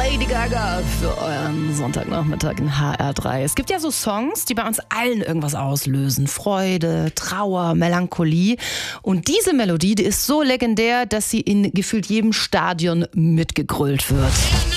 Lady Gaga für euren Sonntagnachmittag in HR3. Es gibt ja so Songs, die bei uns allen irgendwas auslösen. Freude, Trauer, Melancholie. Und diese Melodie, die ist so legendär, dass sie in gefühlt jedem Stadion mitgegrölt wird.